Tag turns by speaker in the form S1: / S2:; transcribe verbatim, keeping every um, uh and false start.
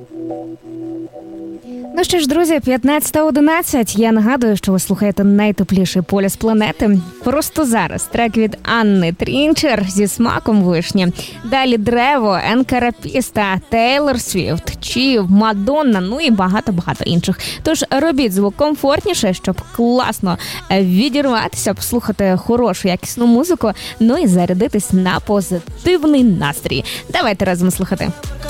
S1: Ну що ж, друзі, п'ятнадцята одинадцять. Я нагадую, що ви слухаєте найтепліший полюс планети. Просто зараз трек від Анни Трінчер зі смаком вишні. Далі Древо, Енкарапіста, Тейлор Свіфт, Чів, Мадонна, ну і багато-багато інших. Тож робіть звук комфортніше, щоб класно відірватися, послухати хорошу, якісну музику, ну і зарядитись на позитивний настрій. Давайте разом слухати.